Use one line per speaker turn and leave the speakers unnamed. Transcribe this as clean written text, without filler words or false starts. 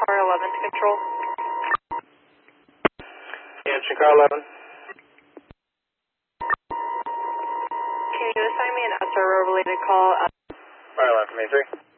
car 11 to control.
Answer car 11.
Can you assign me an SRO related call?
Car 11 from A3.